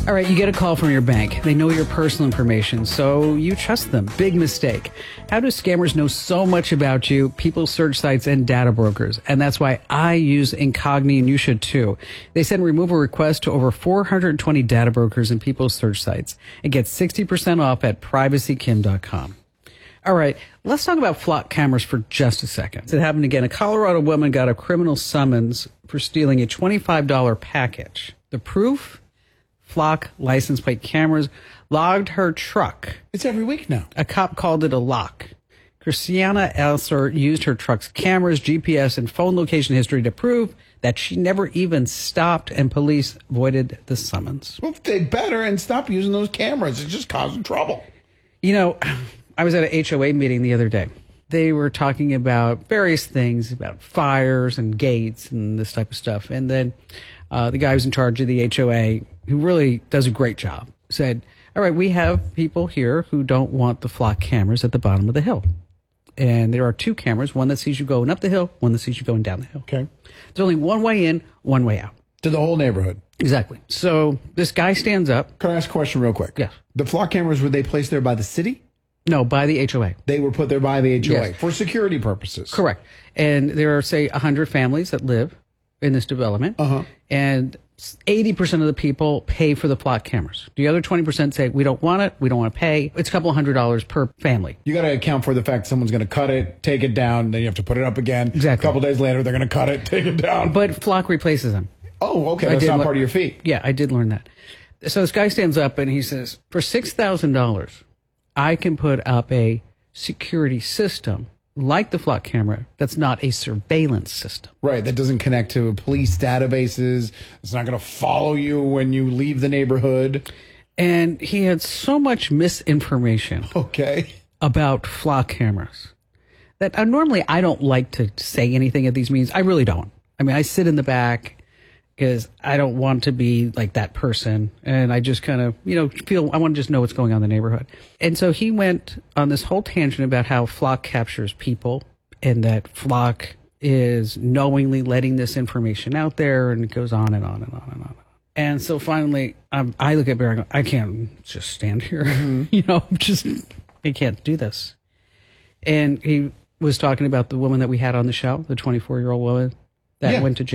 All right, you get a call from your bank. They know your personal information, so you trust them. Big mistake. How do scammers know so much about you? People, search sites, and data brokers. And that's why I use Incogni, and you should too. They send removal requests to over 420 data brokers and people's search sites. And get 60% off at privacykim.com. All right, let's talk about flock cameras for just a second. It happened again. A Colorado woman got a criminal summons for stealing a $25 package. The proof? Flock license plate cameras logged her truck. It's every week now. A cop called it a lock. Christiana Elser used her truck's cameras, GPS, and phone location history to prove that she never even stopped, and police voided the summons. Well, they better and stop using those cameras. It's just causing trouble. You know, I was at an HOA meeting the other day. They were talking about various things, about fires and gates and this type of stuff. And then the guy who's in charge of the HOA, who really does a great job, said, all right, we have people here who don't want the flock cameras at the bottom of the hill. And there are two cameras, one that sees you going up the hill, one that sees you going down the hill. Okay. There's only one way in, one way out. To the whole neighborhood. Exactly. So this guy stands up. Can I ask a question real quick? Yes. The flock cameras, were they placed there by the city? No, by the HOA. They were put there by the HOA Yes. for security purposes. Correct. And there are, say, 100 families that live in this development. Uh-huh. And 80% of the people pay for the flock cameras. The other 20% say, we don't want it, we don't want to pay. It's a couple $100 per family. You got to account for the fact someone's going to cut it, take it down, then you have to put it up again. Exactly. A couple days later, they're going to cut it, take it down. But Flock replaces them. Oh, okay. That's not part of your fee. Yeah, I did learn that. So this guy stands up and he says, for $6,000, I can put up a security system like the Flock camera that's not a surveillance system. Right. That doesn't connect to police databases. It's not going to follow you when you leave the neighborhood. And he had so much misinformation about Flock cameras that normally I don't like to say anything at these meetings. I really don't. I mean, I sit in the back because I don't want to be like that person. And I just kind of, feel I want to just know what's going on in the neighborhood. And so he went on this whole tangent about how Flock captures people and that Flock is knowingly letting this information out there, and it goes on and on and on and on. And so finally, I look at Barry and go, I can't just stand here. I can't do this. And he was talking about the woman that we had on the show, the 24-year-old woman that went to jail.